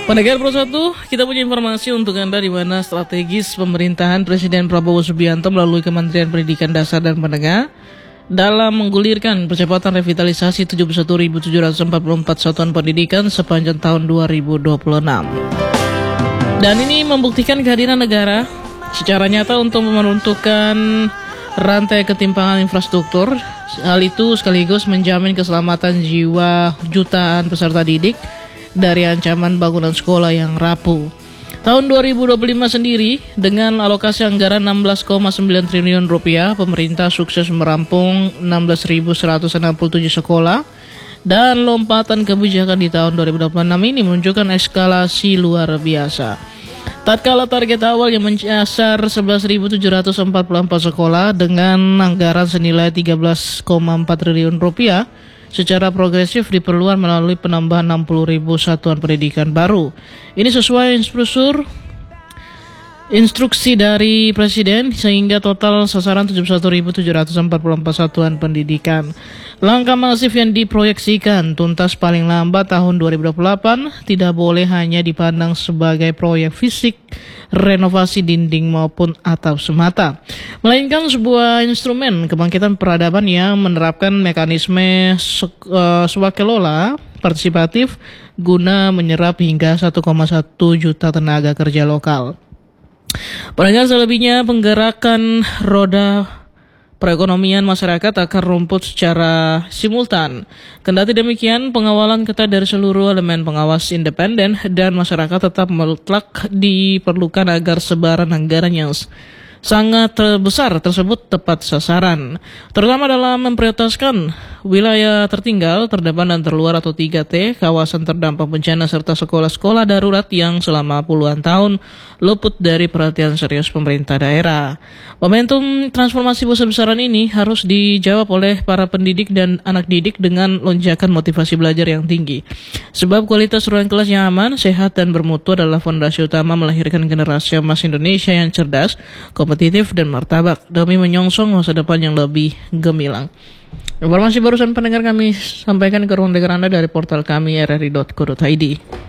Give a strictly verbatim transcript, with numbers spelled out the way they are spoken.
Pendengar Pro satu, kita punya informasi untuk Anda di mana strategis pemerintahan Presiden Prabowo Subianto melalui Kementerian Pendidikan Dasar dan Menengah dalam menggulirkan percepatan revitalisasi tujuh puluh satu ribu tujuh ratus empat puluh empat satuan pendidikan sepanjang tahun dua ribu dua puluh enam. Dan ini membuktikan kehadiran negara secara nyata untuk menentukan rantai ketimpangan infrastruktur. Hal itu sekaligus menjamin keselamatan jiwa jutaan peserta didik dari ancaman bangunan sekolah yang rapuh. Tahun dua ribu dua puluh lima sendiri, dengan alokasi anggaran enam belas koma sembilan triliun rupiah, pemerintah sukses merampung enam belas ribu seratus enam puluh tujuh sekolah, dan lompatan kebijakan di tahun dua ribu dua puluh enam ini menunjukkan eskalasi luar biasa. Tatkala target awal yang menyasar sebelas ribu tujuh ratus empat puluh empat sekolah dengan anggaran senilai tiga belas koma empat triliun rupiah, secara progresif diperluas melalui penambahan enam puluh ribu satuan pendidikan baru. Ini sesuai instruksi instruksi dari Presiden, sehingga total sasaran tujuh puluh satu ribu tujuh ratus empat puluh empat satuan pendidikan. Langkah masif yang diproyeksikan tuntas paling lambat tahun dua ribu dua puluh delapan tidak boleh hanya dipandang sebagai proyek fisik, renovasi dinding maupun atap semata, melainkan sebuah instrumen kebangkitan peradaban yang menerapkan mekanisme swakelola partisipatif guna menyerap hingga satu koma satu juta tenaga kerja lokal. Pendengar, selebihnya penggerakan roda perekonomian masyarakat akan rumput secara simultan. Kendati demikian, pengawalan ketat dari seluruh elemen pengawas independen dan masyarakat tetap mutlak diperlukan agar sebaran anggaran yang sangat besar tersebut tepat sasaran, terutama dalam memprioritaskan wilayah tertinggal, terdepan dan terluar atau tiga T, kawasan terdampak bencana serta sekolah-sekolah darurat yang selama puluhan tahun luput dari perhatian serius pemerintah daerah. Momentum transformasi besar-besaran ini harus dijawab oleh para pendidik dan anak didik dengan lonjakan motivasi belajar yang tinggi. Sebab kualitas ruang kelas yang aman, sehat dan bermutu adalah fondasi utama melahirkan generasi emas Indonesia yang cerdas, kompetitif dan martabak demi menyongsong masa depan yang lebih gemilang. Informasi barusan pendengar kami sampaikan ke ruang dengar Anda dari portal kami r r i dot co dot i d.